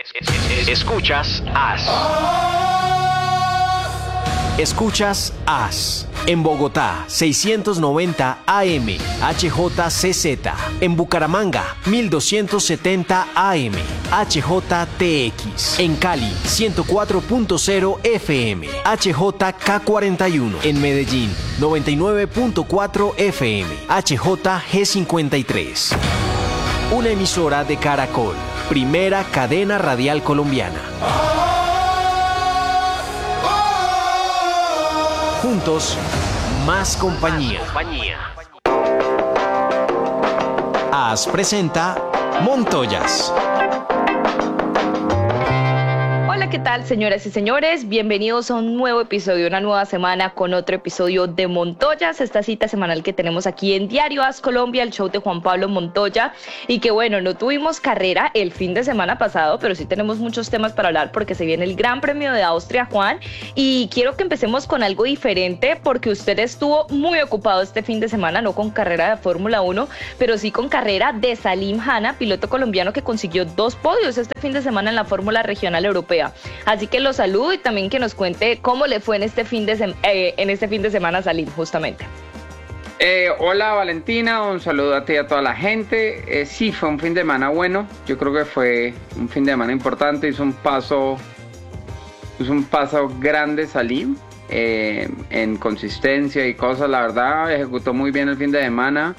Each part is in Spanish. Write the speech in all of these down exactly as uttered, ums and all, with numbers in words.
Escuchas A S. Escuchas A S. En Bogotá, seiscientos noventa A M, H J C Z. En Bucaramanga, mil doscientos setenta A M, H J T X. En Cali, ciento cuatro punto cero F M, H J K cuarenta y uno. En Medellín, noventa y nueve punto cuatro F M, H J G cincuenta y tres. Una emisora de Caracol, primera cadena radial colombiana. Juntos, más compañía. A S presenta Montoyas. Hola, ¿qué tal, señoras y señores? Bienvenidos a un nuevo episodio, una nueva semana con otro episodio de Montoyas, esta cita semanal que tenemos aquí en Diario A S Colombia, el show de Juan Pablo Montoya. Y que bueno, no tuvimos carrera el fin de semana pasado, pero sí tenemos muchos temas para hablar porque se viene el Gran Premio de Austria, Juan. Y quiero que empecemos con algo diferente porque usted estuvo muy ocupado este fin de semana, no con carrera de Fórmula uno, pero sí con carrera de Salim Hanna, piloto colombiano que consiguió dos podios este fin de semana en la Fórmula Regional Europea. Así que lo saludo y también que nos cuente cómo le fue en este fin de, sem- eh, en este fin de semana a Salim, justamente. Eh, hola Valentina, un saludo a ti y a toda la gente. Eh, sí, fue un fin de semana bueno. Yo creo que fue un fin de semana importante. Hizo un paso, hizo un paso grande Salim eh, en consistencia y cosas. La verdad, ejecutó muy bien el fin de semana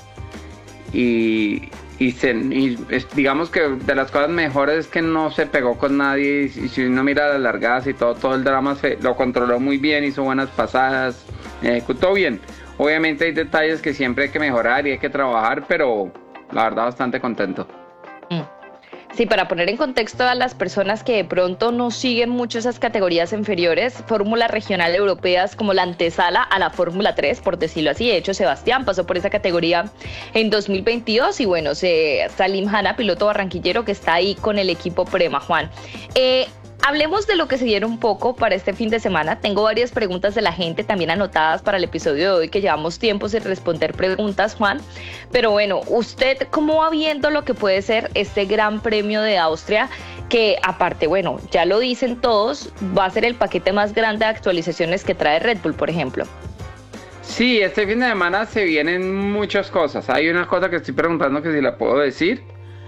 y Y, se, y es, digamos que de las cosas mejores es que no se pegó con nadie. Y, y si uno mira las largadas y todo, todo el drama se, lo controló muy bien, hizo buenas pasadas, ejecutó bien. Obviamente hay detalles que siempre hay que mejorar y hay que trabajar, pero la verdad bastante contento. Mm. Sí, para poner en contexto a las personas que de pronto no siguen mucho esas categorías inferiores, fórmulas regional europeas como la antesala a la Fórmula tres, por decirlo así. De hecho, Sebastián pasó por esa categoría en dos mil veintidós y bueno, se, Salim Hanna, piloto barranquillero que está ahí con el equipo Prema, Juan. Eh, Hablemos de lo que se dieron un poco para este fin de semana. Tengo varias preguntas de la gente también anotadas para el episodio de hoy, que llevamos tiempo sin responder preguntas, Juan. Pero bueno, ¿usted cómo va viendo lo que puede ser este Gran Premio de Austria? Que aparte, bueno, ya lo dicen todos, va a ser el paquete más grande de actualizaciones que trae Red Bull, por ejemplo. Sí, este fin de semana se vienen muchas cosas. Hay una cosa que estoy preguntando que si la puedo decir.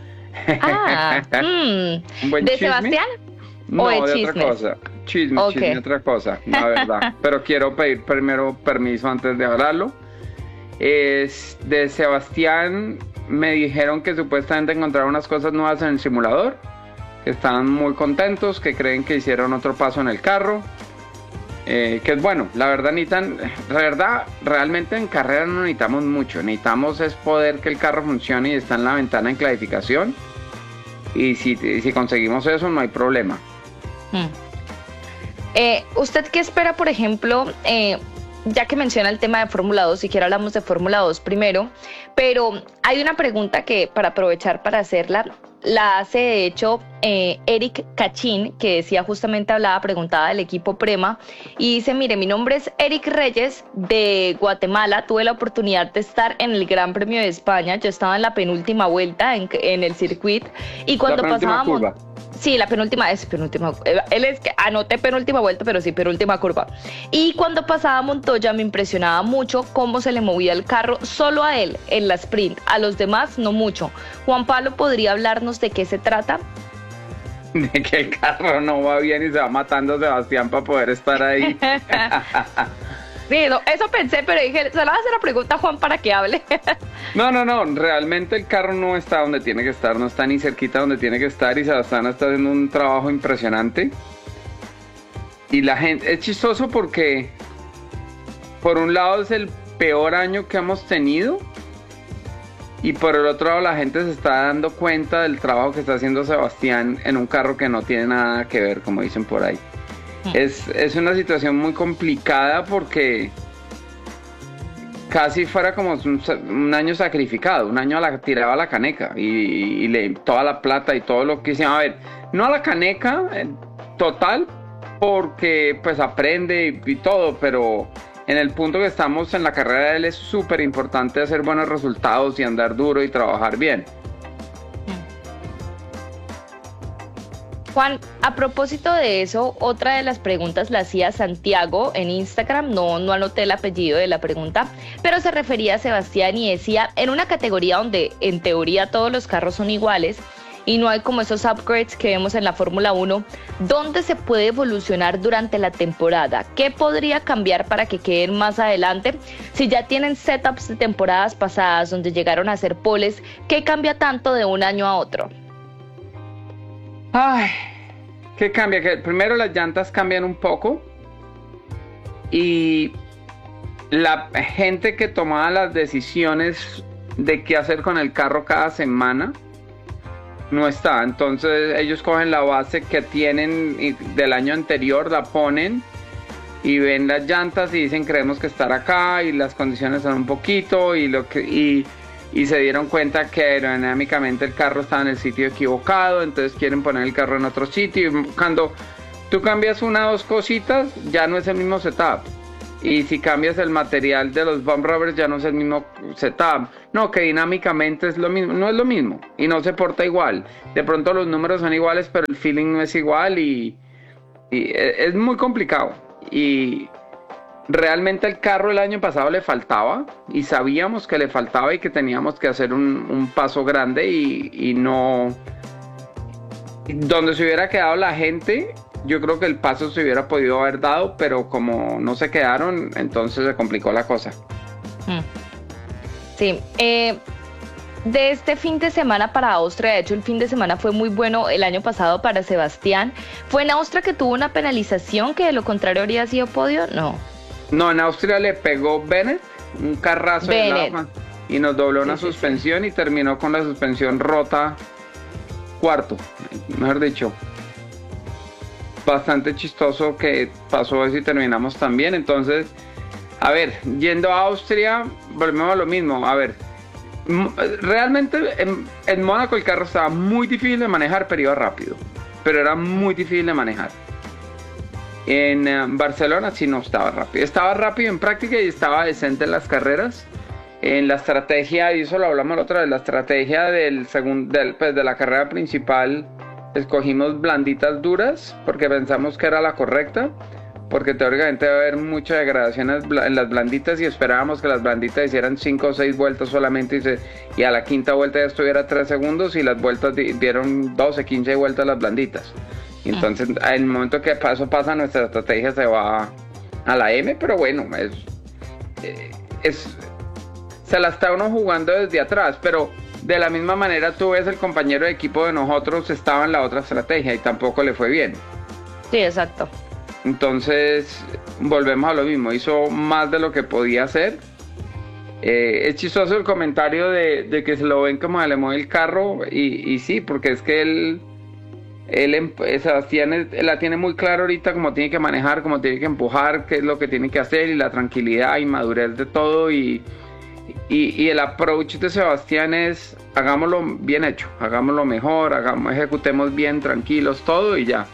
Ah, mm, ¿Un buen ¿de chisme? Sebastián? No, ¿O de de otra chismes? cosa. Chisme, Ok. chisme, otra cosa, la verdad. Pero quiero pedir primero permiso antes de hablarlo. Es de Sebastián, me dijeron que supuestamente encontraron unas cosas nuevas en el simulador, que están muy contentos, que creen que hicieron otro paso en el carro. Eh, que es bueno, la verdad necesitan, la verdad, realmente en carrera no necesitamos mucho, necesitamos es poder que el carro funcione y está en la ventana en clasificación. Y si, si conseguimos eso no hay problema. Hmm. Eh, ¿Usted qué espera, por ejemplo, eh, ya que menciona el tema de Fórmula dos, si quiere hablamos de Fórmula dos primero, pero hay una pregunta que para aprovechar para hacerla, la hace de hecho eh, Eric Cachín, que decía justamente, hablaba, preguntaba del equipo Prema, y dice, mire, mi nombre es Eric Reyes de Guatemala, tuve la oportunidad de estar en el Gran Premio de España, yo estaba en la penúltima vuelta en, en el circuito, y cuando La penúltima pasábamos... curva. Sí, la penúltima es penúltima. Él es que anoté penúltima vuelta, pero sí, penúltima curva. Y cuando pasaba Montoya me impresionaba mucho cómo se le movía el carro solo a él en la sprint. A los demás no mucho. Juan Pablo, ¿podría hablarnos de qué se trata? De que el carro no va bien y se va matando Sebastián para poder estar ahí. Sí, no, eso pensé, pero dije, se le va a hacer la pregunta a Juan para que hable. No, no, no, realmente el carro no está donde tiene que estar, no está ni cerquita donde tiene que estar y Sebastián está haciendo un trabajo impresionante. Y la gente, es chistoso porque por un lado es el peor año que hemos tenido y por el otro lado la gente se está dando cuenta del trabajo que está haciendo Sebastián en un carro que no tiene nada que ver, como dicen por ahí. Es, es una situación muy complicada porque casi fuera como un, un año sacrificado, un año a la, tiraba a la caneca y, y le, toda la plata y todo lo que hicieron. A ver, no a la caneca eh, total porque pues aprende y, y todo, pero en el punto que estamos en la carrera de él es súper importante hacer buenos resultados y andar duro y trabajar bien. Juan, a propósito de eso, otra de las preguntas la hacía Santiago en Instagram, no, no anoté el apellido de la pregunta, pero se refería a Sebastián y decía, en una categoría donde en teoría todos los carros son iguales y no hay como esos upgrades que vemos en la Fórmula uno, ¿dónde se puede evolucionar durante la temporada? ¿Qué podría cambiar para que queden más adelante? Si ya tienen setups de temporadas pasadas donde llegaron a hacer poles, ¿qué cambia tanto de un año a otro? Ay, ¿qué cambia? Que primero las llantas cambian un poco y la gente que tomaba las decisiones de qué hacer con el carro cada semana no está. Entonces ellos cogen la base que tienen del año anterior, la ponen y ven las llantas y dicen creemos que estar acá y las condiciones son un poquito y lo que y y se dieron cuenta que aerodinámicamente el carro estaba en el sitio equivocado, entonces quieren poner el carro en otro sitio y cuando tú cambias una o dos cositas ya no es el mismo setup y si cambias el material de los bump rubbers ya no es el mismo setup, no, que dinámicamente es lo mismo, no es lo mismo y no se porta igual, de pronto los números son iguales pero el feeling no es igual y, y es muy complicado y realmente el carro el año pasado le faltaba y sabíamos que le faltaba y que teníamos que hacer un, un paso grande y, y no... Donde se hubiera quedado la gente, yo creo que el paso se hubiera podido haber dado, pero como no se quedaron, entonces se complicó la cosa. Sí, eh, de este fin de semana para Austria, de hecho el fin de semana fue muy bueno el año pasado para Sebastián. ¿Fue en Austria que tuvo una penalización que de lo contrario habría sido podio? No. No, en Austria le pegó Bennett, un carrazo Bennett. De y nos dobló una sí, suspensión sí, sí. y terminó con la suspensión rota cuarto, mejor dicho. Bastante chistoso que pasó eso y terminamos también. Entonces, a ver, yendo a Austria, volvemos a lo mismo. A ver, realmente en, en Mónaco el carro estaba muy difícil de manejar, pero iba rápido. Pero era muy difícil de manejar. En uh, Barcelona sí no estaba rápido. Estaba rápido en práctica y estaba decente en las carreras. En la estrategia, y eso lo hablamos la otra vez, la estrategia del segun, del, pues, de la carrera principal, escogimos blanditas duras porque pensamos que era la correcta. Porque teóricamente va a haber mucha degradación en las blanditas y esperábamos que las blanditas hicieran cinco o seis vueltas solamente y, se, y a la quinta vuelta ya estuviera tres segundos y las vueltas dieron doce, quince vueltas las blanditas. Y entonces, en el momento que eso pasa, nuestra estrategia se va a la M, pero bueno, es, es, se la está uno jugando desde atrás, pero de la misma manera tú ves el compañero de equipo de nosotros estaba en la otra estrategia y tampoco le fue bien. Sí, exacto. Entonces, volvemos a lo mismo, hizo más de lo que podía hacer. Eh, es chistoso el comentario de, de que se lo ven como se le mueve el carro y, y sí, porque es que él... Él, Sebastián, él la tiene muy claro ahorita cómo tiene que manejar, cómo tiene que empujar, qué es lo que tiene que hacer y la tranquilidad y madurez de todo y, y, y el approach de Sebastián es hagámoslo bien hecho, hagámoslo mejor, hagamos, ejecutemos bien, tranquilos, todo y ya.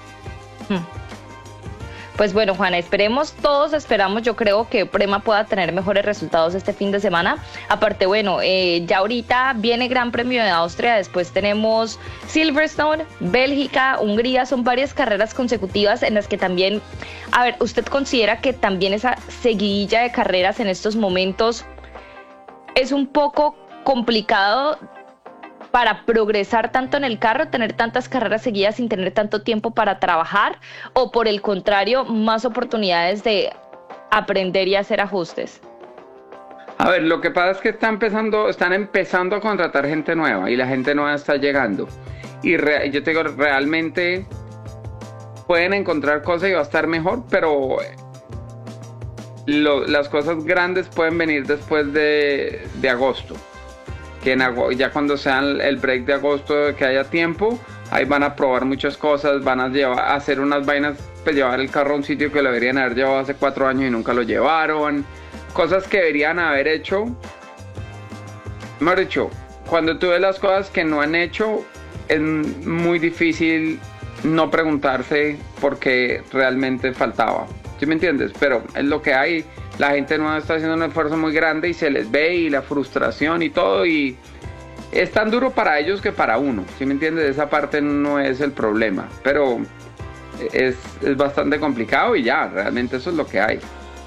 Pues bueno, Juana, esperemos, todos esperamos, yo creo que Prema pueda tener mejores resultados este fin de semana. Aparte, bueno, eh, ya ahorita viene Gran Premio de Austria, después tenemos Silverstone, Bélgica, Hungría, son varias carreras consecutivas en las que también, a ver, ¿usted considera que también esa seguidilla de carreras en estos momentos es un poco complicado para progresar tanto en el carro, tener tantas carreras seguidas sin tener tanto tiempo para trabajar, o por el contrario, más oportunidades de aprender y hacer ajustes? A ver, lo que pasa es que está empezando, están empezando a contratar gente nueva y la gente nueva está llegando. Y re, yo te digo, realmente pueden encontrar cosas y va a estar mejor, pero lo, las cosas grandes pueden venir después de, de agosto. Que en agosto, ya cuando sea el break de agosto, que haya tiempo, ahí van a probar muchas cosas, van a llevar, a hacer unas vainas, pues llevar el carro a un sitio que lo deberían haber llevado hace cuatro años y nunca lo llevaron, cosas que deberían haber hecho. Mejor dicho, cuando tú ves las cosas que no han hecho, es muy difícil no preguntarse por qué realmente faltaba. ¿Sí me entiendes? Pero es lo que hay. La gente nueva está haciendo un esfuerzo muy grande y se les ve y la frustración y todo y, es tan duro para ellos que para uno, ¿sí me entiendes? Esa parte no es el problema, pero es, es bastante complicado y ya, realmente eso es lo que hay.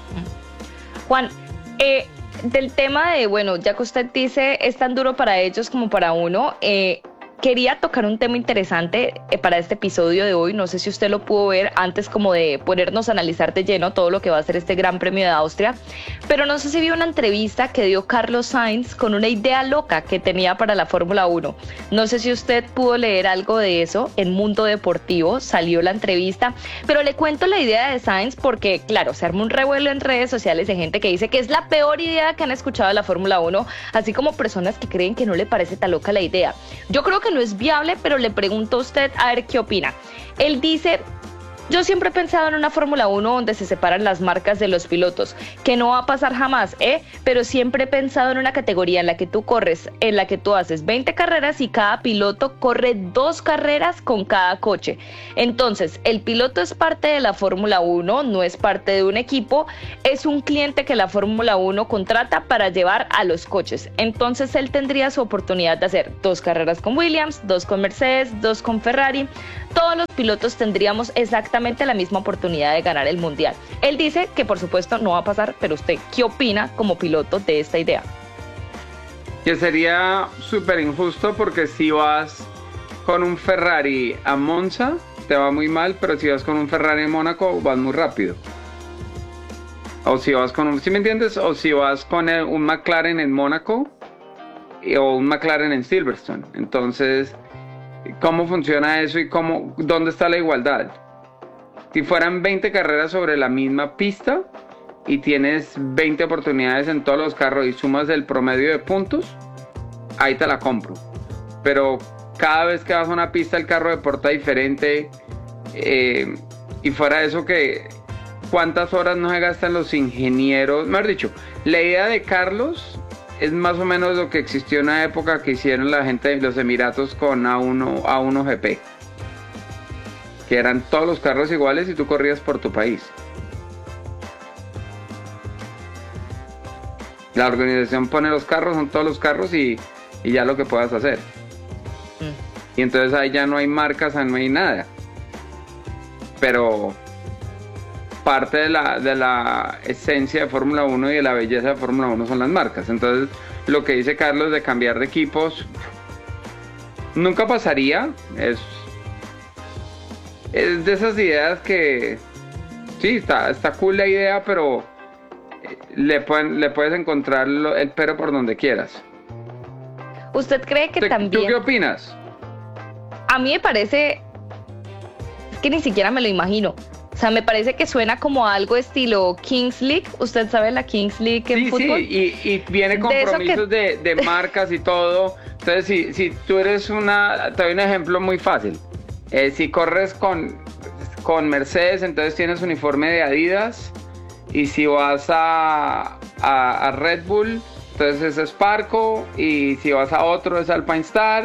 Juan, eh, del tema de, bueno, ya que usted dice es tan duro para ellos como para uno, eh, quería tocar un tema interesante eh, para este episodio de hoy. No sé si usted lo pudo ver antes como de ponernos a analizar de lleno todo lo que va a ser este Gran Premio de Austria, pero no sé si vio una entrevista que dio Carlos Sainz con una idea loca que tenía para la Fórmula uno. No sé si usted pudo leer algo de eso. En Mundo Deportivo salió la entrevista, pero le cuento la idea de Sainz porque, claro, se armó un revuelo en redes sociales de gente que dice que es la peor idea que han escuchado de la Fórmula uno, así como personas que creen que no le parece tan loca la idea. Yo creo que no es viable, pero le pregunto a usted a ver qué opina. Él dice: yo siempre he pensado en una Fórmula uno donde se separan las marcas de los pilotos, que no va a pasar jamás, ¿eh? Pero siempre he pensado en una categoría en la que tú corres, en la que tú haces veinte carreras y cada piloto corre dos carreras con cada coche. Entonces, el piloto es parte de la Fórmula uno, no es parte de un equipo, es un cliente que la Fórmula uno contrata para llevar a los coches. Entonces, él tendría su oportunidad de hacer dos carreras con Williams, dos con Mercedes, dos con Ferrari. Todos los pilotos tendríamos exactamente la misma oportunidad de ganar el mundial. Él dice que por supuesto no va a pasar, pero usted, ¿qué opina como piloto de esta idea? Que sería súper injusto, porque si vas con un Ferrari a Monza te va muy mal, pero si vas con un Ferrari en Mónaco vas muy rápido. O si vas con un, ¿sí me entiendes? O si vas con el, un McLaren en Mónaco o un McLaren en Silverstone. Entonces, ¿cómo funciona eso y cómo, dónde está la igualdad? Si fueran veinte carreras sobre la misma pista y tienes veinte oportunidades en todos los carros y sumas el promedio de puntos, ahí te la compro. Pero cada vez que vas a una pista el carro deporta diferente, eh, y fuera de eso, que cuántas horas no se gastan los ingenieros. Mejor dicho, la idea de Carlos es más o menos lo que existió en una época que hicieron la gente de los Emiratos con A uno, A uno G P, que eran todos los carros iguales y tú corrías por tu país. La organización pone los carros, son todos los carros y, y ya lo que puedas hacer. Mm. Y entonces ahí ya no hay marcas, no hay nada. Pero parte de la, de la esencia de Fórmula uno y de la belleza de Fórmula uno son las marcas. Entonces, lo que dice Carlos de cambiar de equipos nunca pasaría. Es, es de esas ideas que sí, está, está cool la idea, pero le, pueden, le puedes encontrar el pero por donde quieras. ¿Usted cree que ¿Tú, también? ¿Tú qué opinas? A mí me parece que ni siquiera me lo imagino. O sea, me parece que suena como algo estilo Kings League. ¿Usted sabe la Kings League en sí, fútbol? Sí, y, y viene compromisos de, que... de, de marcas y todo. Entonces, si, si tú eres una... Te doy un ejemplo muy fácil. Eh, si corres con, con Mercedes, entonces tienes uniforme de Adidas. Y si vas a, a, a Red Bull, entonces es Sparco. Y si vas a otro es Alpine Star.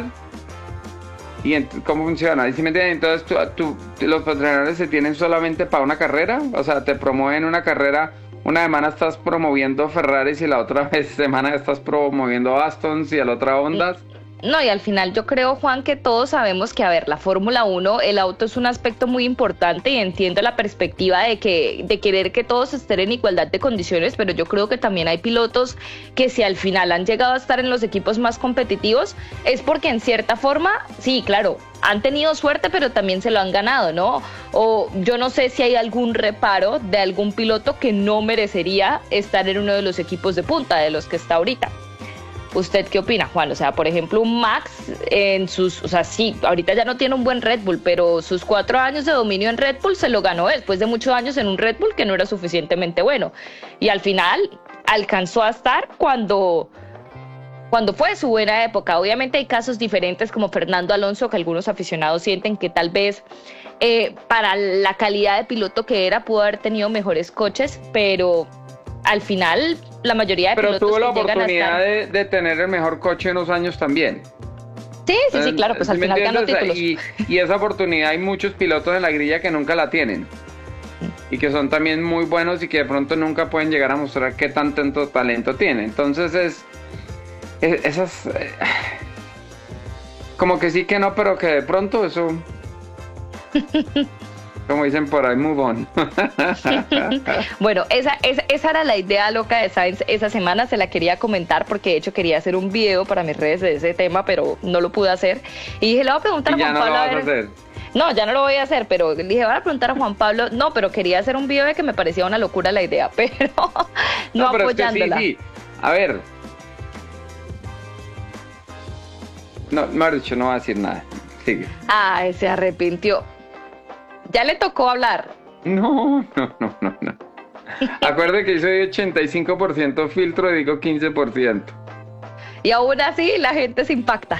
¿Y ent- cómo funciona? ¿Sí me entiendes? Entonces tú, tú, los patrocinadores se tienen solamente para una carrera. O sea, te promueven una carrera. Una semana estás promoviendo Ferraris y la otra vez semana estás promoviendo Astons y a la otra Hondas. No, y al final yo creo, Juan, que todos sabemos que, a ver, la Fórmula uno, el auto es un aspecto muy importante y entiendo la perspectiva de que de querer que todos estén en igualdad de condiciones, pero yo creo que también hay pilotos que si al final han llegado a estar en los equipos más competitivos es porque en cierta forma, sí, claro, han tenido suerte, pero también se lo han ganado, ¿no? O yo no sé si hay algún reparo de algún piloto que no merecería estar en uno de los equipos de punta de los que está ahorita. ¿Usted qué opina, Juan? O sea, por ejemplo, un Max en sus, o sea, sí, ahorita ya no tiene un buen Red Bull, pero sus cuatro años de dominio en Red Bull se lo ganó después de muchos años en un Red Bull que no era suficientemente bueno. Y al final alcanzó a estar cuando, cuando fue su buena época. Obviamente hay casos diferentes como Fernando Alonso, que algunos aficionados sienten que tal vez eh, para la calidad de piloto que era pudo haber tenido mejores coches, pero al final la mayoría de Pero pilotos tuvo la que llegan a oportunidad estar... de, de tener el mejor coche en unos años también. Sí, sí, sí, claro, pues al ¿Sí me final ganó entiendes? títulos. Y, y esa oportunidad hay muchos pilotos en la grilla que nunca la tienen. Y que son también muy buenos y que de pronto nunca pueden llegar a mostrar qué tan tanto talento tienen. Entonces es... es esas... como que sí que no, pero que de pronto eso, como dicen por ahí, move on. Bueno, esa, esa, esa era la idea loca de Science esa semana, se la quería comentar porque de hecho quería hacer un video para mis redes de ese tema, pero no lo pude hacer. Y dije, le voy a preguntar Y a ya Juan no lo Pablo. vas a a ver- hacer. No, ya no lo voy a hacer, pero le dije, voy a preguntar a Juan Pablo. No, pero quería hacer un video de que me parecía una locura la idea, pero no, pero es que apoyándola. sí, sí. A ver. No, mejor dicho, no va a decir nada. Sigue. Ay, se arrepintió. Ya le tocó hablar. No, no, no, no, no. Acuerde que soy ochenta y cinco por ciento filtro y digo quince por ciento. Y aún así la gente se impacta.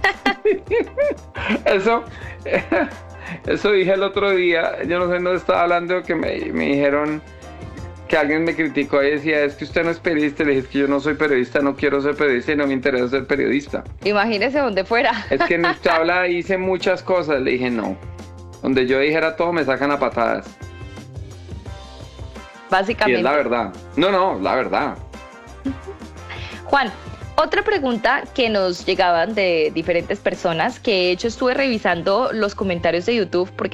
Eso, eso dije el otro día, yo no sé, no estaba hablando, que me, me dijeron que alguien me criticó y decía, es que usted no es periodista. Le dije, es que yo no soy periodista, no quiero ser periodista y no me interesa ser periodista. Imagínese donde fuera. Es que en esta habla hice muchas cosas. Le dije, no, donde yo dijera todo me sacan a patadas. Y Básicamente. es la verdad. No, no, la verdad. Juan, otra pregunta que nos llegaban de diferentes personas, que de hecho estuve revisando los comentarios de YouTube porque